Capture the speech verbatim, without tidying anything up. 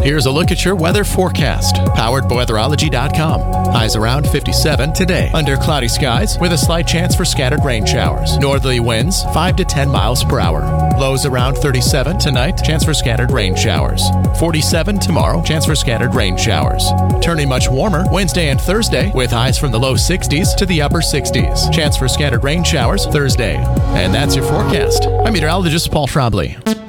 Here's a look at your weather forecast, powered by weatherology dot com. Highs around fifty-seven today, under cloudy skies with a slight chance for scattered rain showers. Northerly winds five to ten miles per hour. Lows around thirty-seven tonight, chance for scattered rain showers. forty-seven tomorrow, chance for scattered rain showers. Turning much warmer Wednesday and Thursday with highs from the low sixties to the upper sixties. Chance for scattered rain showers Thursday. And that's your forecast. I'm meteorologist Paul Trombley.